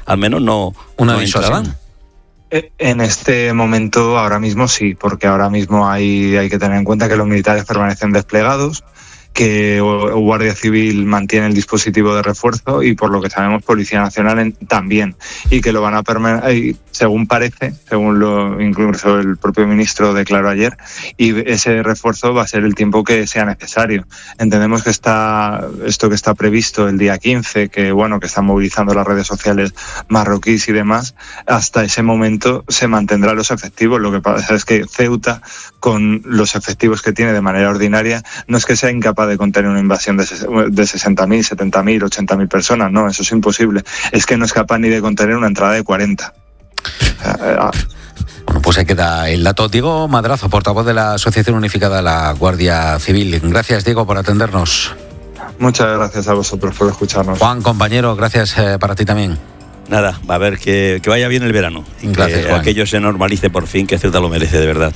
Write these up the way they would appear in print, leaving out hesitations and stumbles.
al menos no entraban. En este momento, ahora mismo sí, porque ahora mismo hay que tener en cuenta que los militares permanecen desplegados, que Guardia Civil mantiene el dispositivo de refuerzo y, por lo que sabemos, Policía Nacional también, y que lo van a permanecer, según parece, incluso el propio ministro declaró ayer, y ese refuerzo va a ser el tiempo que sea necesario. Entendemos que esto que está previsto el día 15, que están movilizando las redes sociales marroquíes y demás, hasta ese momento se mantendrán los efectivos. Lo que pasa es que Ceuta, con los efectivos que tiene de manera ordinaria, no es que sea incapaz de contener una invasión de 60.000, 70.000, 80.000 personas, no, eso es imposible. Es que no es capaz ni de contener una entrada de 40. Bueno, pues ahí queda el dato. Diego Madrazo, portavoz de la Asociación Unificada de la Guardia Civil. Gracias, Diego, por atendernos. Muchas gracias a vosotros por escucharnos. Juan, compañero, gracias para ti también. Nada, va a ver que vaya bien el verano. Y gracias, que Juan. Aquello se normalice por fin, que Ceuta lo merece, de verdad.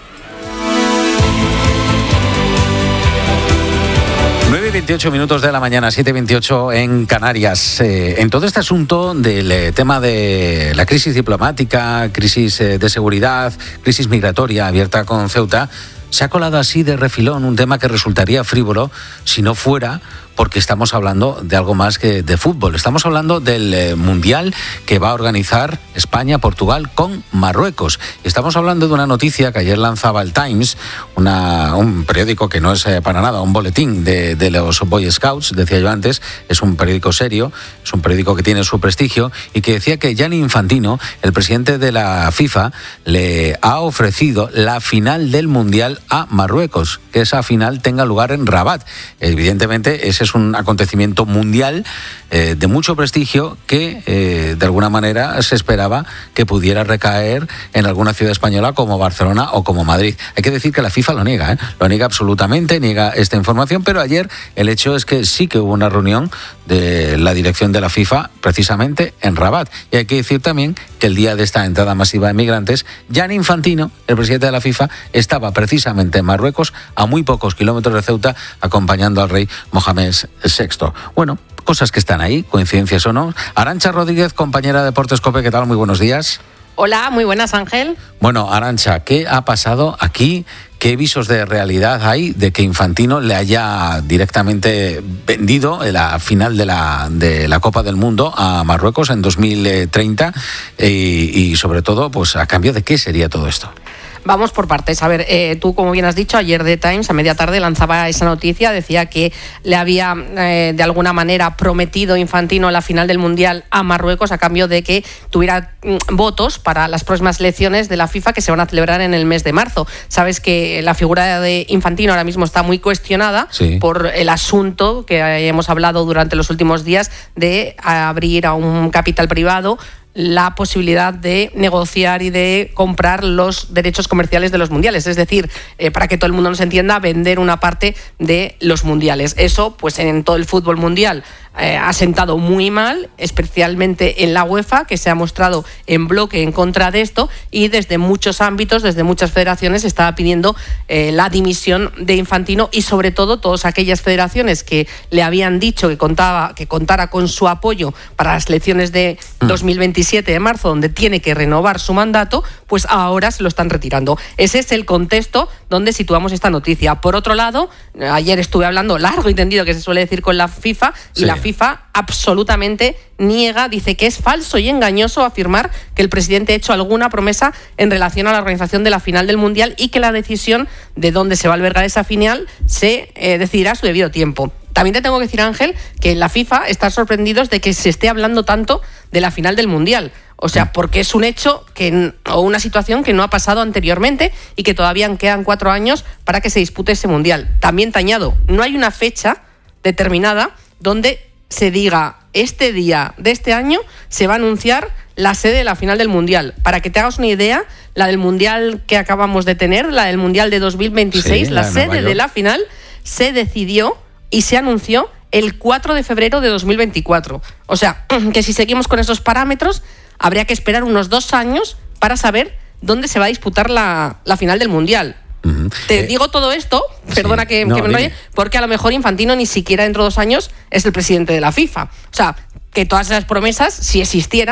9:28 minutos de la mañana, 7:28 en Canarias. En todo este asunto del tema de la crisis diplomática, crisis de seguridad, crisis migratoria abierta con Ceuta, se ha colado así de refilón un tema que resultaría frívolo si no fuera porque estamos hablando de algo más que de fútbol. Estamos hablando del Mundial que va a organizar España-Portugal con Marruecos. Estamos hablando de una noticia que ayer lanzaba el Times, un periódico que no es para nada un boletín de los Boy Scouts, decía yo antes, es un periódico serio, es un periódico que tiene su prestigio, y que decía que Gianni Infantino, el presidente de la FIFA, le ha ofrecido la final del Mundial a Marruecos, que esa final tenga lugar en Rabat. Evidentemente, ese es un acontecimiento mundial de mucho prestigio que de alguna manera se esperaba que pudiera recaer en alguna ciudad española como Barcelona o como Madrid. Hay que decir que la FIFA lo niega, lo niega absolutamente, niega esta información, pero ayer el hecho es que sí que hubo una reunión de la dirección de la FIFA precisamente en Rabat. Y hay que decir también que el día de esta entrada masiva de migrantes, Gianni Infantino, el presidente de la FIFA, estaba precisamente en Marruecos, a muy pocos kilómetros de Ceuta, acompañando al rey Mohamed VI. Bueno, cosas que están ahí, coincidencias o no. Arantxa Rodríguez, compañera de Deportes COPE, ¿qué tal? Muy buenos días. Hola, muy buenas, Ángel. Bueno, Arantxa, ¿qué ha pasado aquí? ¿Qué visos de realidad hay de que Infantino le haya directamente vendido la final de la Copa del Mundo a Marruecos en 2030? Y sobre todo, pues ¿a cambio de qué sería todo esto? Vamos por partes. A ver, tú, como bien has dicho, ayer The Times a media tarde lanzaba esa noticia, decía que le había de alguna manera prometido Infantino la final del Mundial a Marruecos a cambio de que tuviera votos para las próximas elecciones de la FIFA que se van a celebrar en el mes de marzo. Sabes que la figura de Infantino ahora mismo está muy cuestionada por el asunto que hemos hablado durante los últimos días de abrir a un capital privado la posibilidad de negociar y de comprar los derechos comerciales de los mundiales, es decir, para que todo el mundo nos entienda, vender una parte de los mundiales. Eso, pues en todo el fútbol mundial ha sentado muy mal, especialmente en la UEFA, que se ha mostrado en bloque en contra de esto, y desde muchos ámbitos, desde muchas federaciones, estaba pidiendo la dimisión de Infantino, y sobre todo todas aquellas federaciones que le habían dicho que contara con su apoyo para las elecciones de 2027 de marzo, donde tiene que renovar su mandato, pues ahora se lo están retirando. Ese es el contexto donde situamos esta noticia. Por otro lado, ayer estuve hablando largo y tendido, que se suele decir, con la FIFA, y la FIFA absolutamente niega, dice que es falso y engañoso afirmar que el presidente ha hecho alguna promesa en relación a la organización de la final del Mundial, y que la decisión de dónde se va a albergar esa final se decidirá a su debido tiempo. También te tengo que decir, Ángel, que en la FIFA están sorprendidos de que se esté hablando tanto de la final del Mundial. O sea, porque es un hecho o una situación que no ha pasado anteriormente y que todavía quedan 4 años para que se dispute ese Mundial. También te añado, no hay una fecha determinada donde se diga este día de este año se va a anunciar la sede de la final del Mundial. Para que te hagas una idea, la del Mundial que acabamos de tener, la del Mundial de 2026, la sede de la final se decidió y se anunció el 4 de febrero de 2024. O sea, que si seguimos con esos parámetros, habría que esperar unos 2 años para saber dónde se va a disputar la final del Mundial. Te digo todo esto, perdona que me enrolle, porque a lo mejor Infantino ni siquiera dentro de 2 años es el presidente de la FIFA. O sea, que todas esas promesas, si existieran,